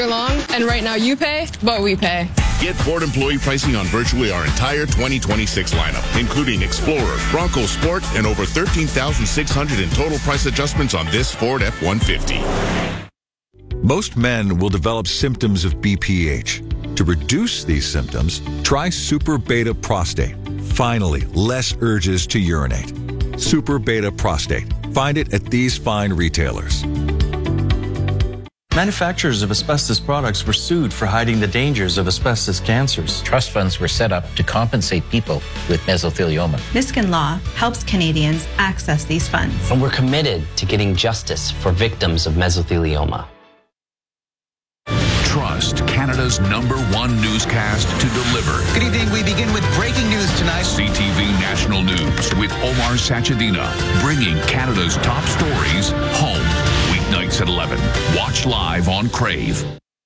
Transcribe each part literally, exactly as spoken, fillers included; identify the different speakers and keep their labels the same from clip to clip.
Speaker 1: year long, and right now you pay, but we pay.
Speaker 2: Get Ford employee pricing on virtually our entire twenty twenty-six lineup, including Explorer, Bronco Sport, and over thirteen thousand six hundred in total price adjustments on this Ford F one fifty.
Speaker 3: Most men will develop symptoms of B P H. To reduce these symptoms, try Super Beta Prostate. Finally, less urges to urinate. Super Beta Prostate. Find it at these fine retailers.
Speaker 4: Manufacturers of asbestos products were sued for hiding the dangers of asbestos cancers.
Speaker 5: Trust funds were set up to compensate people with mesothelioma.
Speaker 6: Niskin Law helps Canadians access these funds.
Speaker 7: And we're committed to getting justice for victims of mesothelioma.
Speaker 8: Trust Canada's number one newscast to deliver.
Speaker 9: Good evening. We begin with breaking news tonight.
Speaker 8: C T V National News with Omar Sachedina, bringing Canada's top stories home. Weeknights at eleven. Watch live on Crave.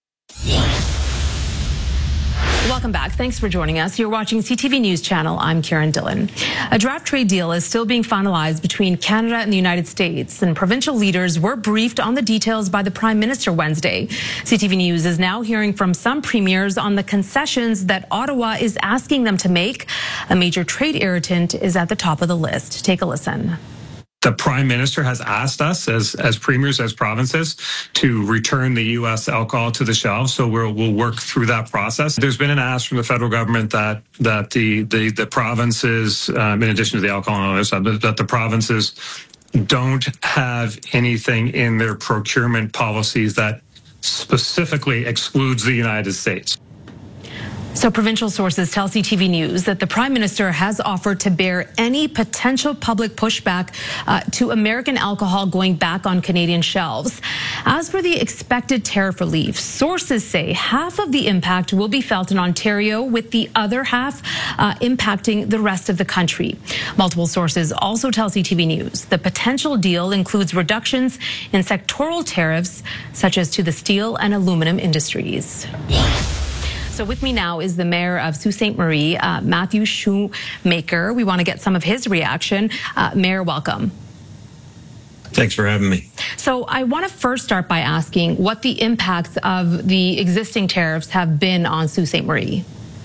Speaker 10: Welcome back. Thanks for joining us. You're watching C T V News Channel. I'm Karen Dillon. A draft trade deal is still being finalized between Canada and the United States, and provincial leaders were briefed on the details by the Prime Minister Wednesday. C T V News is now hearing from some premiers on the concessions that Ottawa is asking them to make. A major trade irritant is at the top of the list. Take a listen.
Speaker 11: The Prime Minister has asked us as as premiers, as provinces, to return the U S alcohol to the shelves. So we'll we'll work through that process. There's been an ask from the federal government that that the the, the provinces, um, in addition to the alcohol and other stuff, that the provinces don't have anything in their procurement policies that specifically excludes the United States.
Speaker 10: So provincial sources tell C T V News that the Prime Minister has offered to bear any potential public pushback uh, to American alcohol going back on Canadian shelves. As for the expected tariff relief, sources say half of the impact will be felt in Ontario, with the other half uh, impacting the rest of the country. Multiple sources also tell C T V News the potential deal includes reductions in sectoral tariffs, such as to the steel and aluminum industries. So with me now is the Mayor of Sault Ste. Marie, uh, Matthew Shoemaker. We want to get some of his reaction. Uh, Mayor, welcome.
Speaker 12: Thanks for having me.
Speaker 10: So I want to first start by asking what the impacts of the existing tariffs have been on Sault Ste. Marie.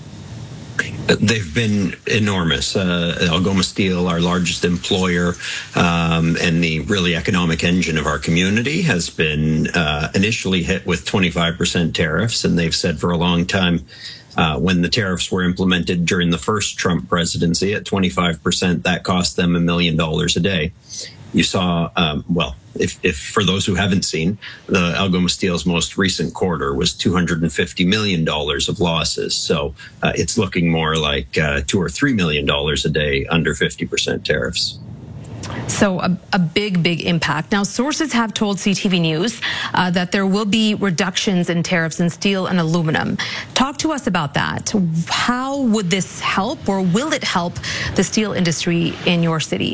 Speaker 12: They've been enormous. Uh, Algoma Steel, our largest employer, um, and the really economic engine of our community, has been uh, initially hit with twenty-five percent tariffs, and they've said for a long time, uh, when the tariffs were implemented during the first Trump presidency at twenty-five percent, that cost them a million dollars a day. You saw, um, well, if, if for those who haven't seen, the Algoma Steel's most recent quarter was two hundred fifty million dollars of losses. So uh, it's looking more like uh, two or three million dollars a day under fifty percent tariffs.
Speaker 10: So a, a big, big impact. Now, sources have told C T V News uh, that there will be reductions in tariffs in steel and aluminum. Talk to us about that. How would this help, or will it help the steel industry in your city?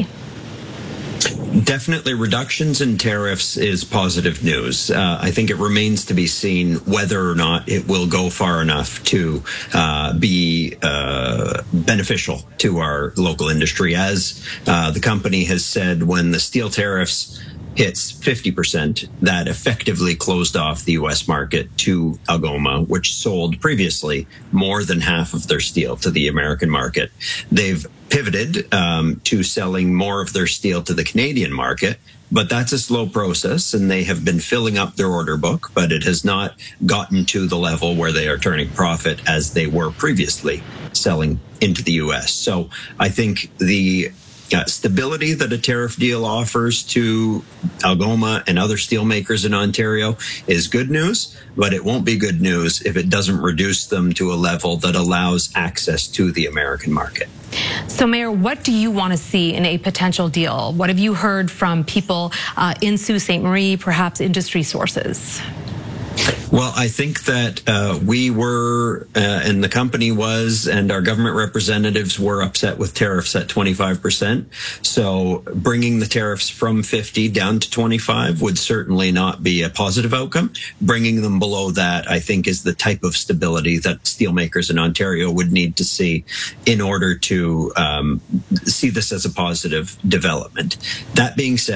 Speaker 12: Definitely reductions in tariffs is positive news. Uh, I think it remains to be seen whether or not it will go far enough to uh, be uh, beneficial to our local industry. As uh, the company has said, when the steel tariffs hits fifty percent, that effectively closed off the U S market to Algoma, which sold previously more than half of their steel to the American market. They've pivoted um, to selling more of their steel to the Canadian market, but that's a slow process, and they have been filling up their order book, but it has not gotten to the level where they are turning profit as they were previously selling into the U S. So I think the Uh, stability that a tariff deal offers to Algoma and other steelmakers in Ontario is good news, but it won't be good news if it doesn't reduce them to a level that allows access to the American market.
Speaker 10: So, Mayor, what do you want to see in a potential deal? What have you heard from people uh, in Sault Ste. Marie, perhaps industry sources?
Speaker 12: Well, I think that uh, we were, uh, and the company was, and our government representatives were upset with tariffs at twenty-five percent. So bringing the tariffs from fifty down to twenty-five would certainly not be a positive outcome. Bringing them below that, I think, is the type of stability that steelmakers in Ontario would need to see in order to um, see this as a positive development. That being said,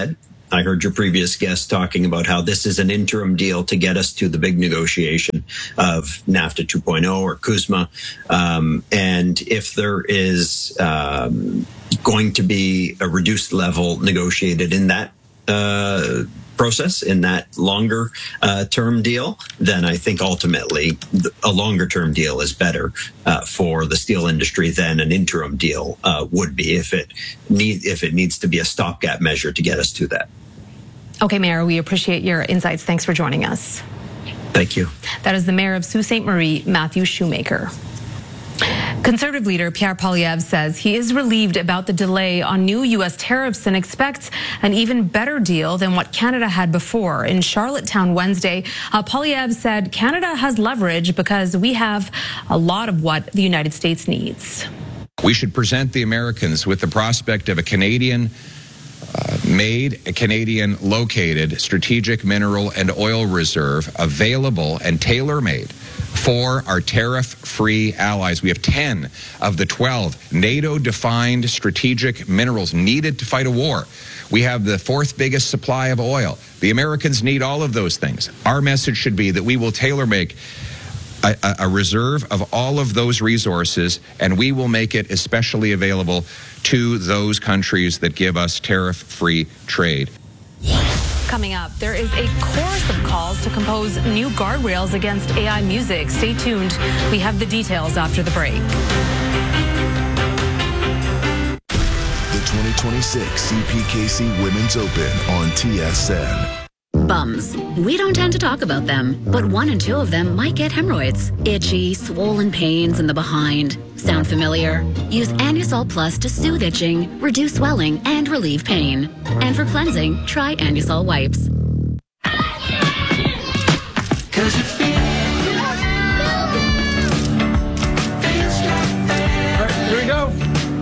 Speaker 12: I heard your previous guest talking about how this is an interim deal to get us to the big negotiation of NAFTA two point oh or CUSMA. Um, and if there is um, going to be a reduced level negotiated in that uh, process, in that longer uh, term deal, then I think ultimately a longer term deal is better uh, for the steel industry than an interim deal uh, would be if it need if it needs to be a stopgap measure to get us to that.
Speaker 10: Okay, Mayor, we appreciate your insights. Thanks for joining us.
Speaker 12: Thank you.
Speaker 10: That is the Mayor of Sault Ste. Marie, Matthew Shoemaker. Conservative leader Pierre Poilievre says he is relieved about the delay on new U S tariffs and expects an even better deal than what Canada had before. In Charlottetown Wednesday, uh, Poilievre said Canada has leverage because we have a lot of what the United States needs.
Speaker 13: We should present the Americans with the prospect of a Canadian uh, made, a Canadian located strategic mineral and oil reserve available and tailor-made for our tariff-free allies. We have ten of the twelve NATO-defined strategic minerals needed to fight a war. We have the fourth biggest supply of oil. The Americans need all of those things. Our message should be that we will tailor-make a, a, a reserve of all of those resources, and we will make it especially available to those countries that give us tariff-free trade.
Speaker 10: Coming up, there is a chorus of calls to compose new guardrails against A I music. Stay tuned. We have the details after the break.
Speaker 14: The twenty twenty-six C P K C Women's Open on T S N.
Speaker 15: Bums. We don't tend to talk about them, but one in two of them might get hemorrhoids. Itchy, swollen pains in the behind. Sound familiar? Use Anusol Plus to soothe itching, reduce swelling, and relieve pain. And for cleansing, try Anusol Wipes.
Speaker 16: Here we go.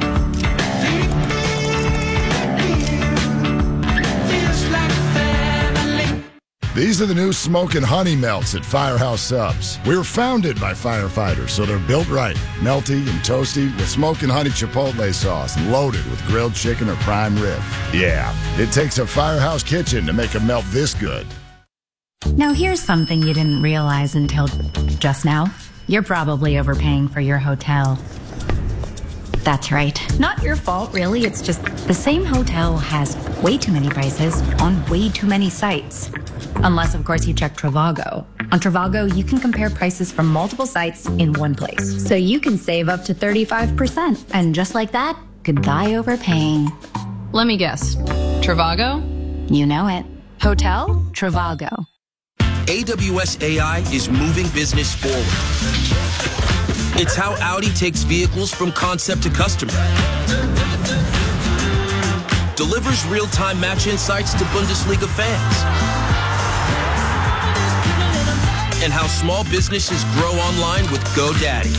Speaker 17: These are the new Smokin' Honey Melts at Firehouse Subs. We were founded by firefighters, so they're built right. Melty and toasty with Smokin' Honey Chipotle sauce and loaded with grilled chicken or prime rib. Yeah, it takes a firehouse kitchen to make a melt this good.
Speaker 18: Now here's something you didn't realize until just now. You're probably overpaying for your hotel. That's right. Not your fault, really. It's just the same hotel has way too many prices on way too many sites. Unless, of course, you check Trivago. On Trivago, you can compare prices from multiple sites in one place. So you can save up to thirty-five percent. And just like that, goodbye overpaying.
Speaker 1: Let me guess. Trivago?
Speaker 18: You know it. Hotel Trivago.
Speaker 19: A W S A I is moving business forward. It's how Audi takes vehicles from concept to customer. Delivers real-time match insights to Bundesliga fans. And how small businesses grow online with GoDaddy.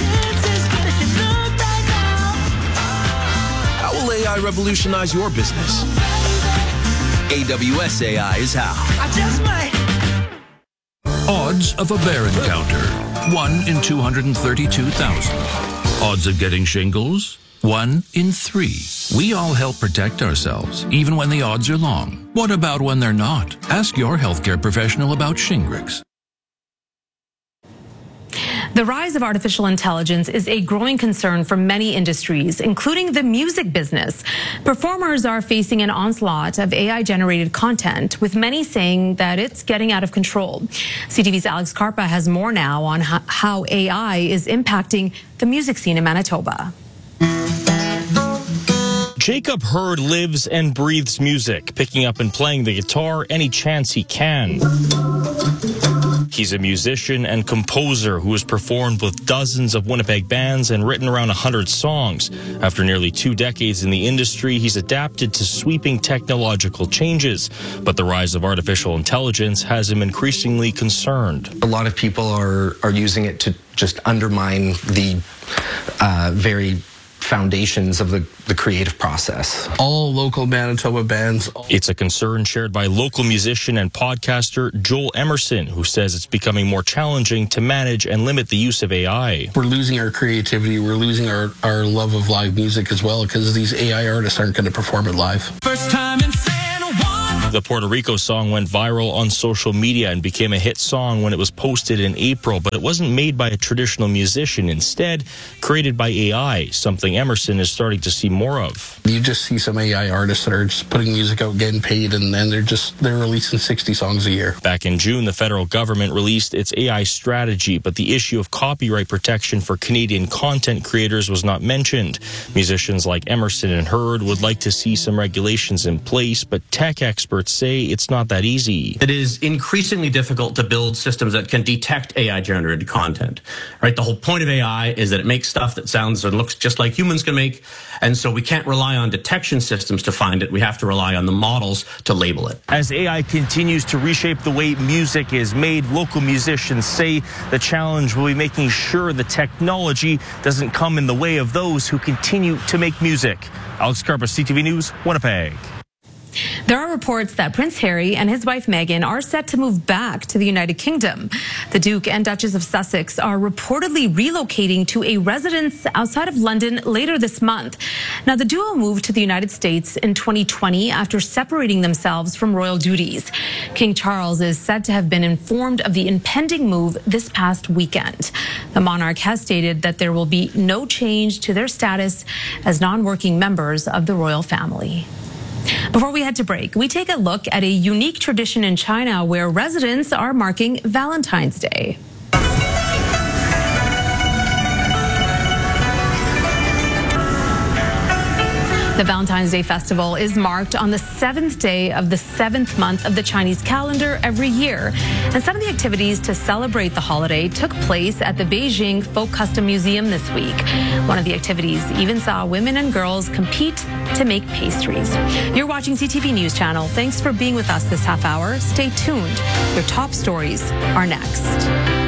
Speaker 19: How will A I revolutionize your business? A W S A I is how. I just might.
Speaker 8: Odds of a bear encounter, one in two hundred thirty-two thousand. Odds of getting shingles, one in three. We all help protect ourselves, even when the odds are long. What about when they're not? Ask your healthcare professional about Shingrix.
Speaker 10: The rise of artificial intelligence is a growing concern for many industries, including the music business. Performers are facing an onslaught of A I-generated content, with many saying that it's getting out of control. C T V's Alex Carpa has more now on how A I is impacting the music scene in Manitoba.
Speaker 20: Jacob Hurd lives and breathes music, picking up and playing the guitar any chance he can. He's a musician and composer who has performed with dozens of Winnipeg bands and written around one hundred songs. After nearly two decades in the industry, he's adapted to sweeping technological changes. But the rise of artificial intelligence has him increasingly concerned.
Speaker 21: A lot of people are, are using it to just undermine the uh, very foundations of the, the creative process.
Speaker 20: All local Manitoba bands. It's a concern shared by local musician and podcaster Joel Emerson, who says it's becoming more challenging to manage and limit the use of A I.
Speaker 22: We're losing our creativity. We're losing our, our love of live music as well, because these A I artists aren't going to perform it live.
Speaker 23: First time in San Juan.
Speaker 20: The Puerto Rico song went viral on social media and became a hit song when it was posted in April, but it wasn't made by a traditional musician. Instead, created by A I, something Emerson is starting to see more of.
Speaker 22: You just see some A I artists that are just putting music out, getting paid, and then they're just they're releasing sixty songs a year.
Speaker 20: Back in June, the federal government released its A I strategy, but the issue of copyright protection for Canadian content creators was not mentioned. Musicians like Emerson and Heard would like to see some regulations in place, but tech experts say it's not that easy.
Speaker 2: It is increasingly difficult to build systems that can detect A I-generated content. Right? The whole point of A I is that it makes stuff that sounds and looks just like humans can make, and so we can't rely on detection systems to find it. We have to rely on the models to label it.
Speaker 20: As A I continues to reshape the way music is made, local musicians say the challenge will be making sure the technology doesn't come in the way of those who continue to make music. Alex Carpus, C T V News, Winnipeg.
Speaker 10: There are reports that Prince Harry and his wife Meghan are set to move back to the United Kingdom. The Duke and Duchess of Sussex are reportedly relocating to a residence outside of London later this month. Now, the duo moved to the United States in twenty twenty after separating themselves from royal duties. King Charles is said to have been informed of the impending move this past weekend. The monarch has stated that there will be no change to their status as non-working members of the royal family. Before we head to break, we take a look at a unique tradition in China where residents are marking Valentine's Day. The Valentine's Day Festival is marked on the seventh day of the seventh month of the Chinese calendar every year. And some of the activities to celebrate the holiday took place at the Beijing Folk Custom Museum this week. One of the activities even saw women and girls compete to make pastries. You're watching C T V News Channel. Thanks for being with us this half hour. Stay tuned. Your top stories are next.